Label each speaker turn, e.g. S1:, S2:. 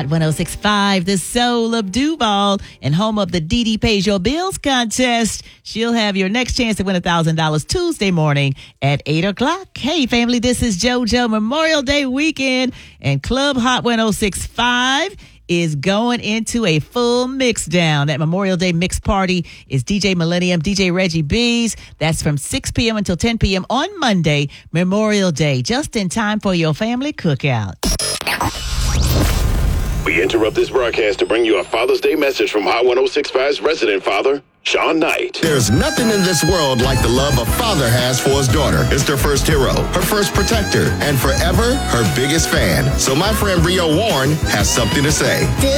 S1: Hot 106.5, the soul of Duval and home of the Dee Dee Pays Your Bills contest. She'll have your next chance to win $1,000 Tuesday morning at 8 o'clock. Hey, family, this is JoJo Memorial Day weekend, and Club Hot 106.5 is going into a full mix down. That Memorial Day mix party is DJ Millennium, DJ Reggie B's. That's from 6 p.m. until 10 p.m. on Monday, Memorial Day, just in time for your family cookout.
S2: We interrupt this broadcast to bring you a Father's Day message from Hot 106.5's resident father, Sean Knight.
S3: There's nothing in this world like the love a father has for his daughter. It's their first hero, her first protector, and forever her biggest fan. So my friend Rio Warren has something to say.